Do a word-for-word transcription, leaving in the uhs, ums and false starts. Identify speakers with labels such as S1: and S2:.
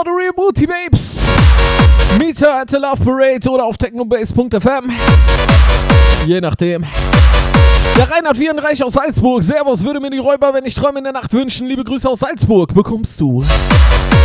S1: The Real Booty Babes. Meet her at the Love Parade oder auf technobase punkt f m. Je nachdem. Der Reinhard Wierenreich aus Salzburg. Servus, würde mir die Räuber, wenn ich träume in der Nacht wünschen. Liebe Grüße aus Salzburg. Bekommst du.